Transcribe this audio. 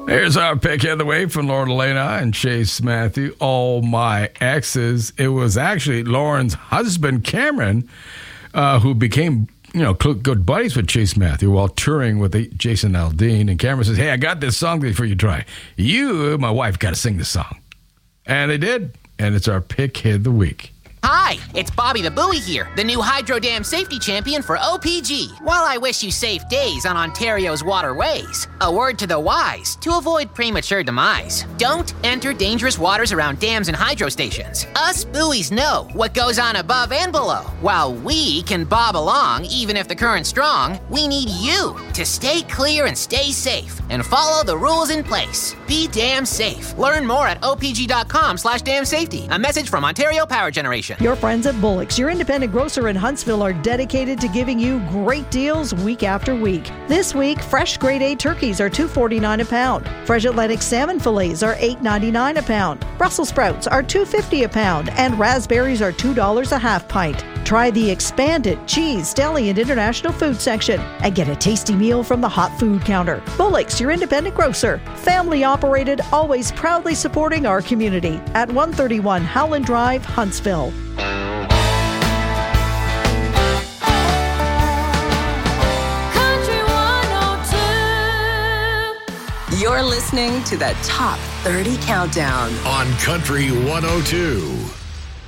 Here's our pick of the week from Lauren Elena and Chase Matthew. All my exes. It was actually Lauren's husband, Cameron, who became good buddies with Chase Matthew while touring with Jason Aldean. And Cameron says, hey, I got this song for you to try. You, my wife, got to sing this song. And they did. And it's our pick of the week. Hi, it's Bobby the Buoy here, the new Hydro Dam safety champion for OPG. While I wish you safe days on Ontario's waterways, a word to the wise to avoid premature demise. Don't enter dangerous waters around dams and hydro stations. Us buoys know what goes on above and below. While we can bob along even if the current's strong, we need you to stay clear and stay safe and follow the rules in place. Be damn safe. Learn more at opg.com/damsafety. A message from Ontario Power Generation. Your friends at Bullock's, your independent grocer in Huntsville, are dedicated to giving you great deals week after week. This week, fresh grade A turkeys are $2.49 a pound. Fresh Atlantic salmon fillets are $8.99 a pound. Brussels sprouts are $2.50 a pound, and raspberries are $2 a half pint. Try the expanded cheese, deli, and international food section and get a tasty meal from the hot food counter. Bullock's, your independent grocer. Family operated, always proudly supporting our community at 131 Howland Drive, Huntsville. Country 102. You're listening to the Top 30 Countdown on Country 102.